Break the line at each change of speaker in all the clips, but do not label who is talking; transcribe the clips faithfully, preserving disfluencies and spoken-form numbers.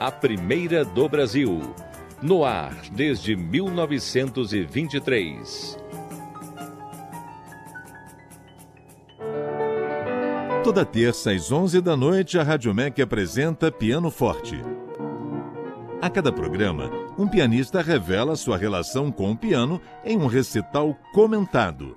a primeira do Brasil. No ar desde mil novecentos e vinte e três.
Toda terça às onze da noite, a Rádio M E C apresenta Piano Forte. A cada programa, um pianista revela sua relação com o piano em um recital comentado.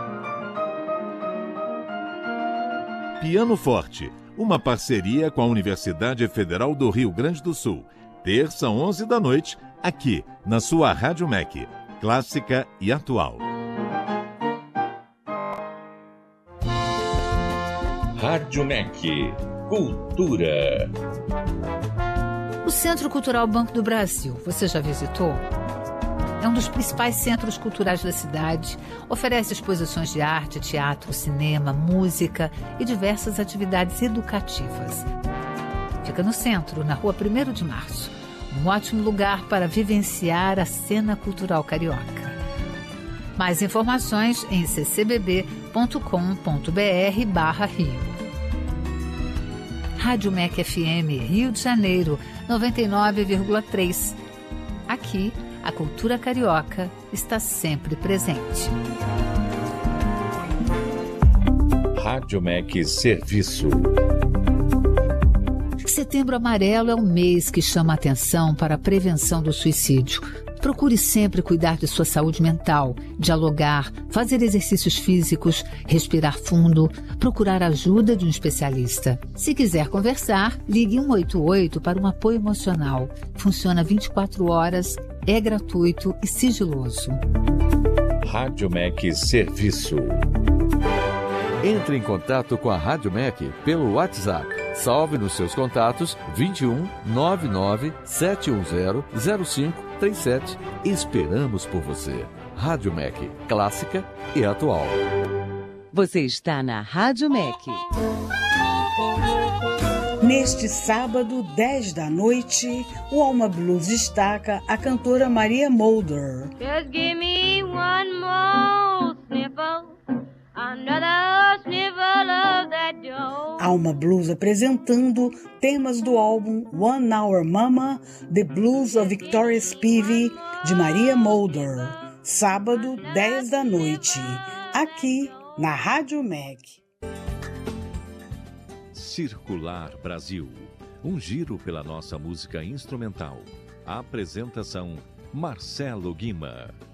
Piano Forte, uma parceria com a Universidade Federal do Rio Grande do Sul. Terça, onze da noite, aqui na sua Rádio M E C, clássica e atual.
Rádio M E C, Cultura.
O Centro Cultural Banco do Brasil, você já visitou? É um dos principais centros culturais da cidade, oferece exposições de arte, teatro, cinema, música e diversas atividades educativas. Fica no centro, na rua primeiro de março, um ótimo lugar para vivenciar a cena cultural carioca. Mais informações em c c b b ponto com ponto b r barra rio. Rádio M E C F M, Rio de Janeiro, noventa e nove vírgula três. Aqui, a cultura carioca está sempre presente.
Rádio M E C Serviço.
Setembro Amarelo é o mês que chama a atenção para a prevenção do suicídio. Procure sempre cuidar de sua saúde mental, dialogar, fazer exercícios físicos, respirar fundo, procurar a ajuda de um especialista. Se quiser conversar, ligue um oito oito para um apoio emocional. Funciona vinte e quatro horas, é gratuito e sigiloso.
Rádio M E C Serviço.
Entre em contato com a Rádio M E C pelo WhatsApp. Salve nos seus contatos vinte e um, nove nove, sete um zero, zero cinco três sete. Esperamos por você. Rádio M E C, clássica e atual.
Você está na Rádio M E C.
Neste sábado, dez da noite, o Alma Blues destaca a cantora Maria Mulder.
Just give me one more sniffle, another sniffle of that dough.
Alma Blues apresentando temas do álbum One Hour Mama, The Blues of Victoria Spivey, de Maria Mulder. Sábado, dez da noite, aqui na Rádio M E C.
Circular Brasil. Um giro pela nossa música instrumental. A apresentação: Marcelo Guima.